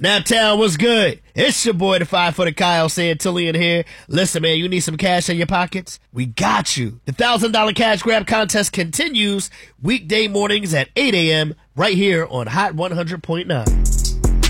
Snaptown, what's good? It's your boy, the 5-footed Kyle Santillian here. Listen, man, you need some cash in your pockets? We got you. The $1,000 cash grab contest continues weekday mornings at 8 a.m. right here on Hot 100.9.